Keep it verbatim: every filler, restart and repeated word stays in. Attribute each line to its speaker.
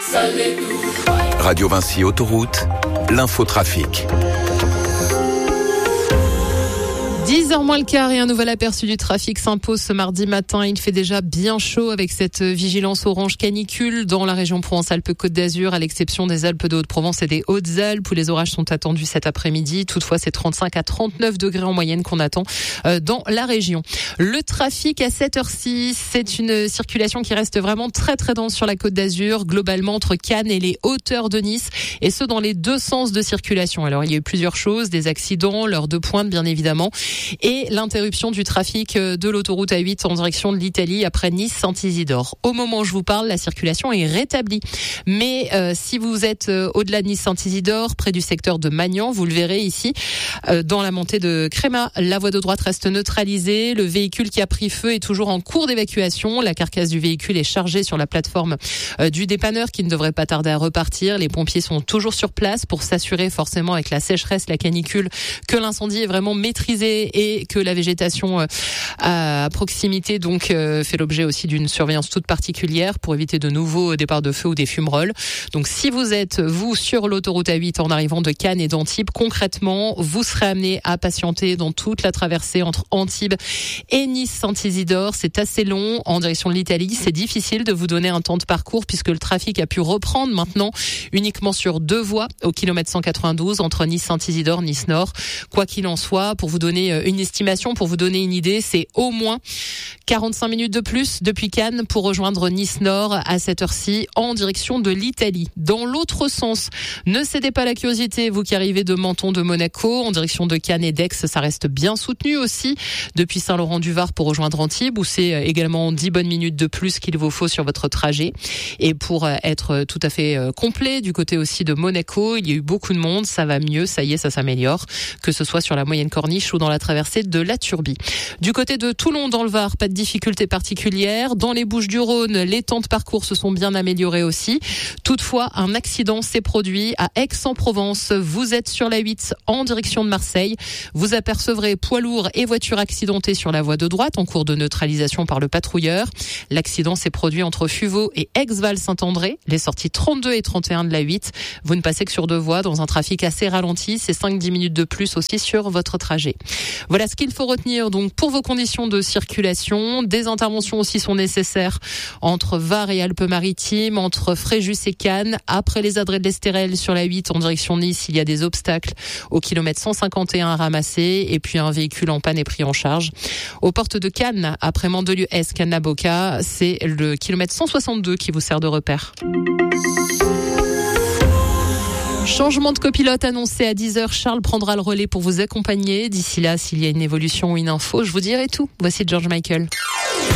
Speaker 1: Radio Vinci Autoroute, l'infotrafic.
Speaker 2: dix heures moins le quart et un nouvel aperçu du trafic s'impose ce mardi matin. Il fait déjà bien chaud avec cette vigilance orange canicule dans la région Provence-Alpes-Côte d'Azur, à l'exception des Alpes de Haute-Provence et des Hautes-Alpes où les orages sont attendus cet après-midi. Toutefois, c'est trente-cinq à trente-neuf degrés en moyenne qu'on attend dans la région. Le trafic à cette heure-ci, c'est une circulation qui reste vraiment très très dense sur la Côte d'Azur, globalement entre Cannes et les hauteurs de Nice, et ce dans les deux sens de circulation. Alors, il y a eu plusieurs choses, des accidents, l'heure de pointe bien évidemment, et l'interruption du trafic de l'autoroute A huit en direction de l'Italie après Nice-Saint-Isidore. Au moment où je vous parle, la circulation est rétablie. Mais euh, si vous êtes euh, au-delà de Nice-Saint-Isidore, près du secteur de Magnan, vous le verrez ici, euh, dans la montée de Créma, la voie de droite reste neutralisée. Le véhicule qui a pris feu est toujours en cours d'évacuation. La carcasse du véhicule est chargée sur la plateforme euh, du dépanneur qui ne devrait pas tarder à repartir. Les pompiers sont toujours sur place pour s'assurer forcément avec la sécheresse, la canicule, que l'incendie est vraiment maîtrisé et que la végétation à proximité donc fait l'objet aussi d'une surveillance toute particulière pour éviter de nouveaux départs de feu ou des fumerolles. Donc si vous êtes vous sur l'autoroute A huit en arrivant de Cannes et d'Antibes, concrètement vous serez amené à patienter dans toute la traversée entre Antibes et Nice-Saint-Isidore. C'est assez long en direction de l'Italie. C'est difficile de vous donner un temps de parcours puisque le trafic a pu reprendre maintenant uniquement sur deux voies au kilomètre cent quatre-vingt-douze entre Nice-Saint-Isidore, Nice-Nord. Quoi qu'il en soit, pour vous donner une estimation, pour vous donner une idée, c'est au moins quarante-cinq minutes de plus depuis Cannes pour rejoindre Nice-Nord à cette heure-ci en direction de l'Italie. Dans l'autre sens, ne cédez pas à la curiosité, vous qui arrivez de Menton, de Monaco, en direction de Cannes et d'Aix, ça reste bien soutenu aussi depuis Saint-Laurent-du-Var pour rejoindre Antibes où c'est également dix bonnes minutes de plus qu'il vous faut sur votre trajet. Et pour être tout à fait complet, du côté aussi de Monaco, il y a eu beaucoup de monde, ça va mieux, ça y est, ça s'améliore, que ce soit sur la moyenne corniche ou dans la traversée de la Turbie. Du côté de Toulon dans le Var, pas de difficultés particulières. Dans les Bouches-du-Rhône, les temps de parcours se sont bien améliorés aussi. Toutefois, un accident s'est produit à Aix-en-Provence. Vous êtes sur la huit en direction de Marseille. Vous apercevrez poids lourds et voitures accidentées sur la voie de droite en cours de neutralisation par le patrouilleur. L'accident s'est produit entre Fuveau et Aix-Val-Saint-André, les sorties trente-deux et trente et un de la huit. Vous ne passez que sur deux voies dans un trafic assez ralenti. C'est cinq à dix minutes de plus aussi sur votre trajet. Voilà ce qu'il faut retenir donc pour vos conditions de circulation. Des interventions aussi sont nécessaires entre Var et Alpes-Maritimes, entre Fréjus et Cannes. Après les Adrets de l'Estérel sur la huit en direction de Nice, il y a des obstacles au kilomètre cent cinquante et un à ramasser et puis un véhicule en panne est pris en charge. Aux portes de Cannes, après Mandelieu-Est, Cannes-la-Boca, c'est le kilomètre cent soixante-deux qui vous sert de repère. Changement de copilote annoncé à dix heures. Charles prendra le relais pour vous accompagner. D'ici là, s'il y a une évolution ou une info, je vous dirai tout. Voici George Michael.